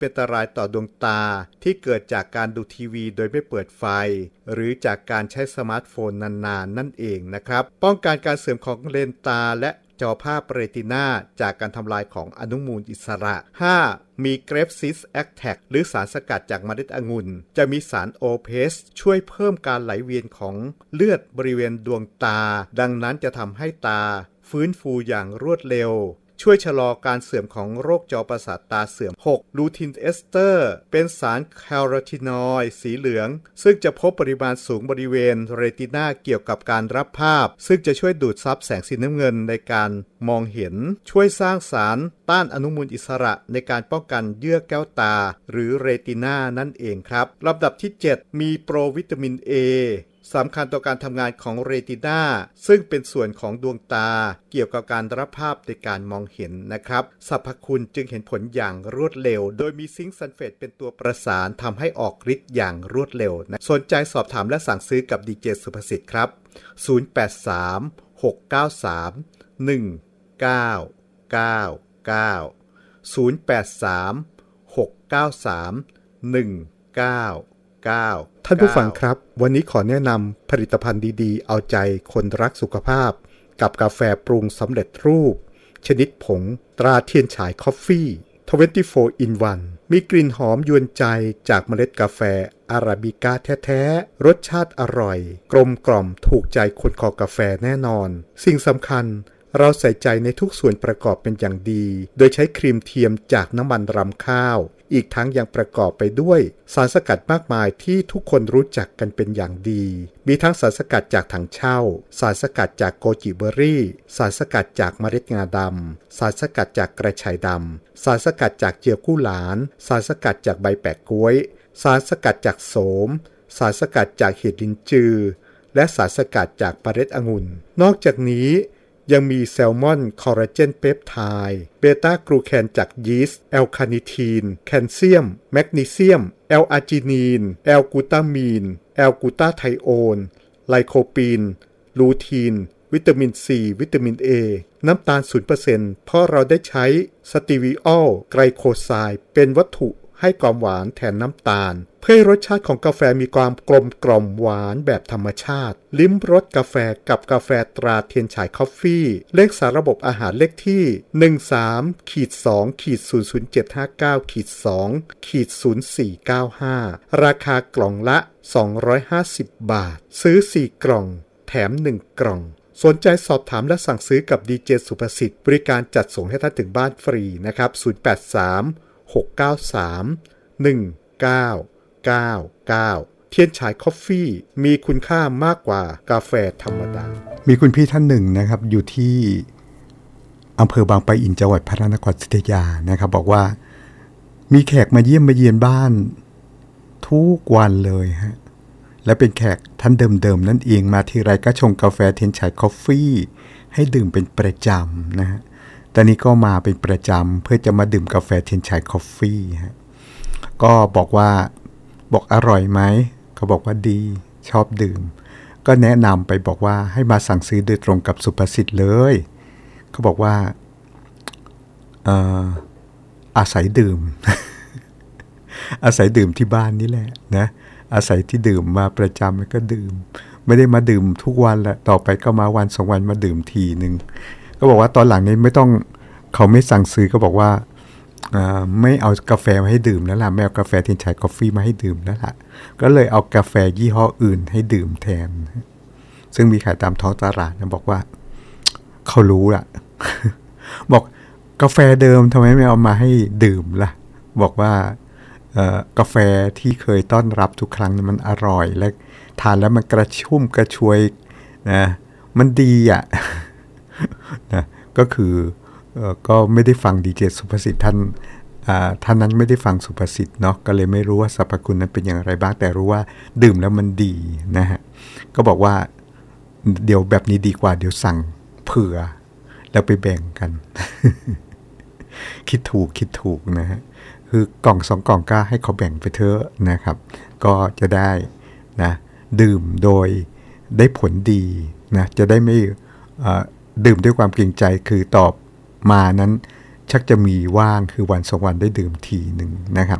เป็นอันตรายต่อดวงตาที่เกิดจากการดูทีวีโดยไม่เปิดไฟหรือจากการใช้สมาร์ทโฟนนานๆนั่นเองนะครับป้องกันการเสื่อมของเลนส์ตาและจอภาพเรตินาจากการทำลายของอนุมูลอิสระ 5. มีเกรฟซิสแอคแทกหรือสารสกัดจากเมล็ดองุ่นจะมีสารโอเพสช่วยเพิ่มการไหลเวียนของเลือดบริเวณดวงตาดังนั้นจะทำให้ตาฟื้นฟูอย่างรวดเร็วช่วยชะลอการเสื่อมของโรคจอประสาทตาเสื่อม 6. ลูทินเอสเตอร์เป็นสารแคโรทีนอยด์สีเหลืองซึ่งจะพบปริมาณสูงบริเวณเรตินาเกี่ยวกับการรับภาพซึ่งจะช่วยดูดซับแสงสีน้ำเงินในการมองเห็นช่วยสร้างสารต้านอนุมูลอิสระในการป้องกันเยื่อแก้วตาหรือเรตินานั่นเองครับลำดับที่ 7 มีโปรวิตามิน Aสำคัญต่อการทำงานของเรตินาซึ่งเป็นส่วนของดวงตาเกี่ยวกับการรับภาพในการมองเห็นนะครับสรรพคุณจึงเห็นผลอย่างรวดเร็วโดยมีซิงค์ซัลเฟตเป็นตัวประสานทำให้ออกฤทธิ์อย่างรวดเร็วนะสนใจสอบถามและสั่งซื้อกับดีเจสุภสิทธิ์ครับ083 693 1999 083 693 1999ท่านผู้ฟังครับวันนี้ขอแนะนำผลิตภัณฑ์ดีๆเอาใจคนรักสุขภาพกับกาแฟปรุงสำเร็จรูปชนิดผงตราเทียนฉายคอฟฟี่24 in 1มีกลิ่นหอมยวนใจจากเมล็ดกาแฟอาราบิก้าแท้ๆรสชาติอร่อยกลมกล่อมถูกใจคนคอกาแฟแน่นอนสิ่งสำคัญเราใส่ใจในทุกส่วนประกอบเป็นอย่างดีโดยใช้ครีมเทียมจากน้ำมันรำข้าวอีกทั้งยังประกอบไปด้วยสารสกัดมากมายที่ทุกคนรู้จักกันเป็นอย่างดีมีทั้งสารสกัดจากถังเช่าสารสกัดจากโกจิเบอร์รี่สารสกัดจากเมล็ดงาดำสารสกัดจากกระชายดำสารสกัดจากเจียวกู้หลานสารสกัดจากใบแปะก๊วยสารสกัดจากโสมสารสกัดจากเห็ดลิ้นจือและสารสกัดจากเมล็ดองุ่นนอกจากนี้ยังมีแซลมอนคอลลาเจนเปปไทด์เบต้ากลูแคนจากยีสต์แอลคาเนทีนแคลเซียมแมกนีเซียมแอลอาร์จินีนแอลกลูตามีนแอลกลูตาไทโอนไลโคปีนลูทีนวิตามินซีวิตามิน A น้ำตาล 0% เพราะเราได้ใช้สตีวิออลไกลโคไซด์เป็นวัตถุให้ความหวานแทนน้ำตาลเพื่อให้รสชาติของกาแฟมีความกลมกล่อมหวานแบบธรรมชาติลิ้มรสกาแฟกับกาแฟตราเทียนฉายคอฟฟี่เลขสารระบบอาหารเลขที่ 13-2-00759-2-0495 ราคากล่องละ250 บาทซื้อ4กล่องแถม1กล่องสนใจสอบถามและสั่งซื้อกับดีเจสุภสิทธิ์บริการจัดส่งให้ท่านถึงบ้านฟรีนะครับ083 693 1999เทียนฉายคอฟฟี่มีคุณค่ามากกว่ากาแฟธรรมดามีคุณพี่ท่านหนึ่งนะครับอยู่ที่อำเภอบางปะอินจังหวัดพระนครศรีอยุธยานะครับบอกว่ามีแขกมาเยี่ยมมาเยียนบ้านทุกวันเลยฮะและเป็นแขกท่านเดิมๆนั่นเองมาทีไรก็ชงกาแฟเทียนฉายคอฟฟี่ให้ดื่มเป็นประจำนะฮะตอนนี้ก็มาเป็นประจำเพื่อจะมาดื่มกาแฟเทียนฉายคอฟฟี่ฮะก็บอกอร่อยไหมเขาบอกว่าดีชอบดื่มก็แนะนำไปบอกว่าให้มาสั่งซื้อโดยตรงกับสุภสิทธิ์เลยเขาบอกว่าอาศัยดื่ม อาศัยดื่มที่บ้านนี่แหละนะอาศัยที่ดื่มมาประจำก็ดื่มไม่ได้มาดื่มทุกวันแหละต่อไปก็มาวัน2วันมาดื่มทีนึงก็บอกว่าตอนหลังนี้ไม่ต้องเขาไม่สั่งซื้อก็บอกว่าไม่เอากาแฟมาให้ดื่มแล้วล่ะไม่เอากาแฟเทียนฉายกาแฟมาให้ดื่มแล้วล่ะก็เลยเอากาแฟยี่ห้ออื่นให้ดื่มแทนซึ่งมีขายตามท้องตลาดนะบอกว่าเขารู้ล่ะ บอกกาแฟเดิมทำไมไม่เอามาให้ดื่มล่ะบอกว่ากาแฟที่เคยต้อนรับทุกครั้งมันอร่อยและทานแล้วมันกระชุ่มกระชวยนะมันดีอ่ะ นะก็คือก็ไม่ได้ฟังดีเจสุภสิทธิ์ท่านนั้นไม่ได้ฟังสุภสิทธิ์เนาะก็เลยไม่รู้ว่าสรรพคุณนั้นเป็นอย่างไรบ้างแต่รู้ว่าดื่มแล้วมันดีนะฮะก็บอกว่าเดี๋ยวแบบนี้ดีกว่าเดี๋ยวสั่งเผื่อแล้วไปแบ่งกัน คิดถูกนะฮะคือกล่อง2กล่องก็ให้เขาแบ่งไปเถอะนะครับก็จะได้นะดื่มโดยได้ผลดีนะจะได้ไม่ดื่มด้วยความเกรงใจคือตอบมานั้นชักจะมีว่างคือวัน2 วันได้ดื่มทีหนึ่งนะครับ